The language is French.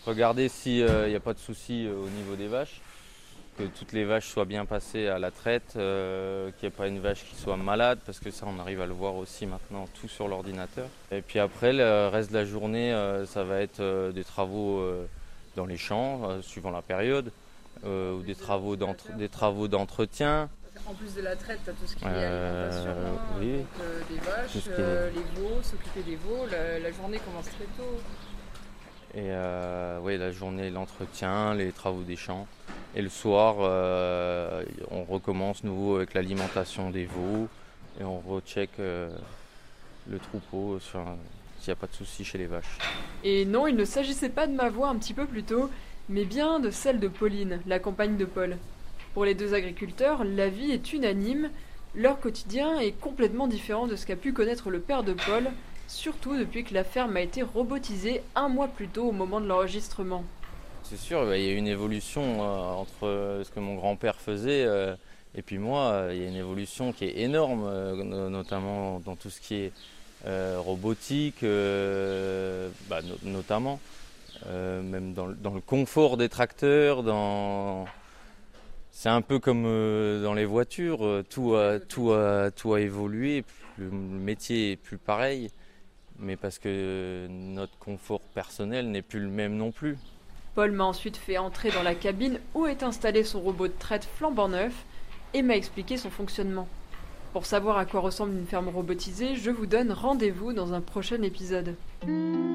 Regarder s'il n'y a pas de soucis au niveau des vaches, que toutes les vaches soient bien passées à la traite, qu'il n'y ait pas une vache qui soit malade, parce que ça on arrive à le voir aussi maintenant tout sur l'ordinateur. Et puis après le reste de la journée, ça va être des travaux dans les champs, suivant la période, ou des travaux d'entretien. En plus de la traite, tu as tout ce qui est alimentation, Oui, donc des vaches, les veaux, s'occuper des veaux. La journée commence très tôt. Et oui, la journée, l'entretien, les travaux des champs. Et le soir, on recommence nouveau avec l'alimentation des veaux et on recheck le troupeau s'il n'y a pas de soucis chez les vaches. Et non, il ne s'agissait pas de ma voix un petit peu plus tôt, mais bien de celle de Pauline, la compagne de Paul. Pour les deux agriculteurs, la vie est unanime, leur quotidien est complètement différent de ce qu'a pu connaître le père de Paul, surtout depuis que la ferme a été robotisée un mois plus tôt au moment de l'enregistrement. C'est sûr, il y a une évolution entre ce que mon grand-père faisait et puis moi. Il y a une évolution qui est énorme, notamment dans tout ce qui est robotique, notamment. Même dans le confort des tracteurs, c'est un peu comme dans les voitures, tout a évolué, le métier est plus pareil, mais parce que notre confort personnel n'est plus le même non plus. Paul m'a ensuite fait entrer dans la cabine où est installé son robot de traite flambant neuf et m'a expliqué son fonctionnement. Pour savoir à quoi ressemble une ferme robotisée, je vous donne rendez-vous dans un prochain épisode.